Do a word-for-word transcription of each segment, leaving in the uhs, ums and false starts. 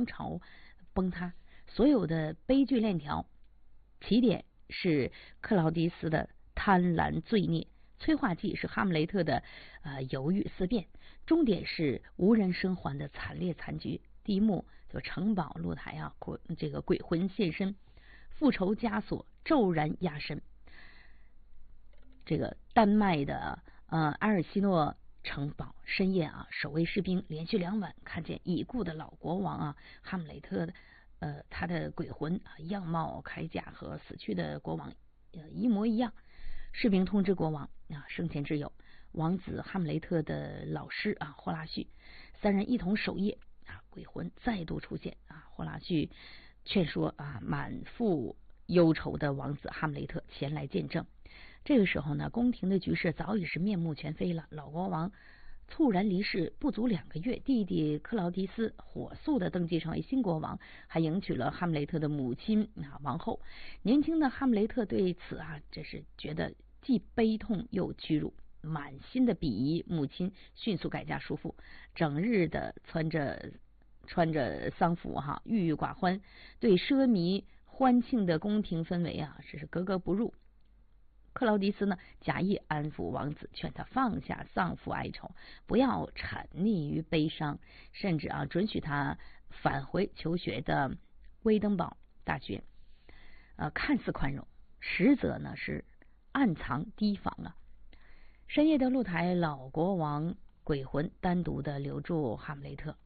王朝崩塌，所有的悲剧链条起点是克劳迪斯的贪婪罪孽，催化剂是哈姆雷特的呃犹豫思辨，终点是无人生还的惨烈残局。第一幕就城堡露台啊，鬼这个鬼魂现身，复仇枷锁骤然压身。这个丹麦的呃阿尔西诺城堡深夜啊，守卫士兵连续两晚看见已故的老国王啊哈姆雷特的呃他的鬼魂啊，样貌铠甲和死去的国王呃一模一样。士兵通知国王啊，生前挚友王子哈姆雷特的老师啊霍拉旭，三人一同守夜啊，鬼魂再度出现啊，霍拉旭劝说啊满腹忧愁的王子哈姆雷特前来见证。这个时候呢，宫廷的局势早已是面目全非了。老国王猝然离世不足两个月，弟弟克劳迪斯火速的登基成为新国王，还迎娶了哈姆雷特的母亲啊王后。年轻的哈姆雷特对此啊，这是觉得既悲痛又屈辱，满心的鄙夷母亲，迅速改嫁叔父，整日的穿着穿着丧服哈，郁郁寡欢，对奢靡欢庆的宫廷氛围啊，这是格格不入。克劳迪斯呢，假意安抚王子，劝他放下丧父哀愁，不要沉溺于悲伤，甚至啊，准许他返回求学的威登堡大学。呃，看似宽容，实则呢是暗藏提防啊。深夜的露台，老国王鬼魂单独的留住哈姆雷特，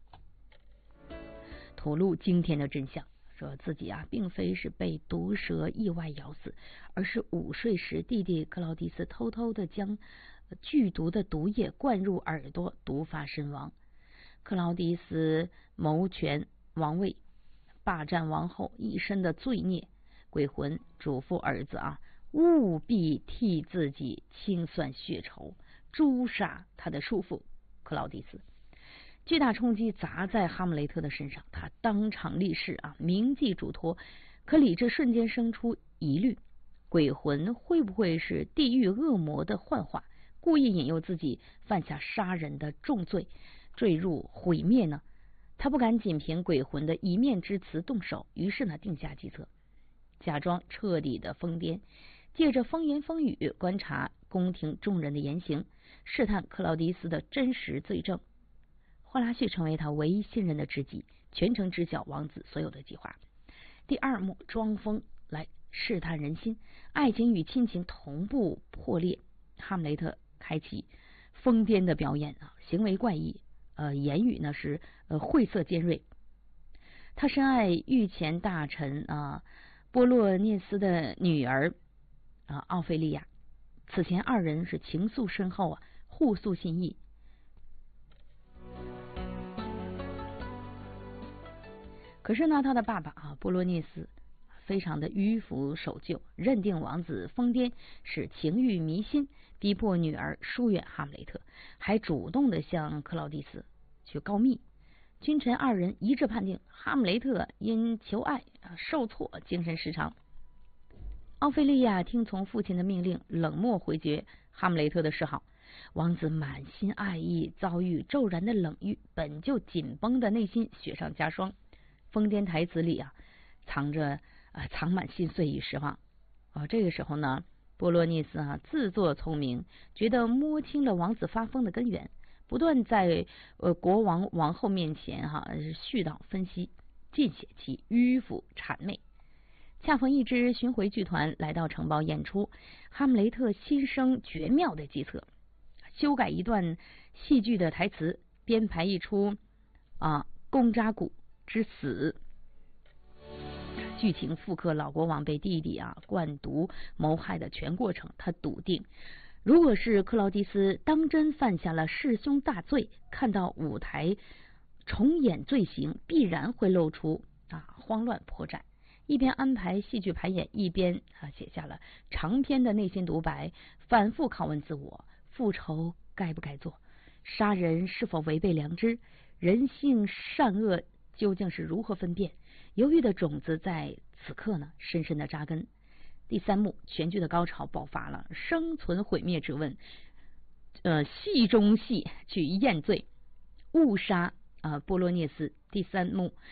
吐露惊天的真相。说自己啊，并非是被毒蛇意外咬死，而是午睡时弟弟克劳迪斯偷偷的将剧毒的毒液灌入耳朵，毒发身亡。克劳迪斯谋权王位，霸占王后，一身的罪孽。鬼魂嘱咐儿子啊，务必替自己清算血仇，诛杀他的叔父克劳迪斯。巨大冲击砸在哈姆雷特的身上，他当场立誓啊，铭记嘱托。可理智瞬间生出疑虑，鬼魂会不会是地狱恶魔的幻化，故意引诱自己犯下杀人的重罪，坠入毁灭呢？他不敢仅凭鬼魂的一面之词动手，于是呢，定下计策，假装彻底的疯癫，借着风言风语观察宫廷众人的言行，试探克劳迪斯的真实罪证。霍拉旭成为他唯一信任的知己，全程知晓王子所有的计划。第二幕装疯来试探人心，爱情与亲情同步破裂。哈姆雷特开启疯癫的表演啊，行为怪异，呃，言语呢是呃晦涩尖锐。他深爱御前大臣啊波洛涅斯的女儿啊奥菲利亚，此前二人是情愫深厚啊，互诉心意。可是呢，他的爸爸啊波洛涅斯非常的迂腐守旧，认定王子疯癫是情欲迷心，逼迫女儿疏远哈姆雷特，还主动的向克劳迪斯去告密。君臣二人一致判定哈姆雷特因求爱啊受挫，精神失常。奥菲利亚听从父亲的命令，冷漠回绝哈姆雷特的示好。王子满心爱意，遭遇骤然的冷遇，本就紧绷的内心雪上加霜。疯癫台词里啊，藏着啊藏满心碎与失望啊。这个时候呢，波洛涅斯啊自作聪明，觉得摸清了王子发疯的根源，不断在呃国王王后面前哈、啊、絮叨分析，尽显其迂腐谄媚。恰逢一支巡回剧团来到城堡演出，哈姆雷特心生绝妙的计策，修改一段戏剧的台词，编排一出啊公扎古之死，剧情复刻老国王被弟弟啊灌毒谋害的全过程。他笃定，如果是克劳迪斯当真犯下了弑兄大罪，看到舞台重演罪行，必然会露出啊慌乱破绽。一边安排戏剧排演，一边啊写下了长篇的内心独白，反复拷问自我：复仇该不该做？杀人是否违背良知？人性善恶究竟是如何分辨？犹豫的种子在此刻呢，深深的扎根。第三幕全剧的高潮爆发了，生存毁灭之问，呃，戏中戏去验罪，误杀啊波洛涅斯。第三幕